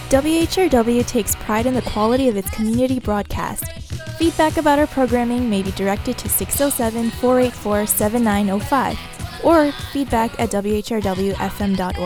WHRW takes pride in the quality of its community broadcast. Feedback about our programming may be directed to 607-484-7905 or feedback@whrwfm.org.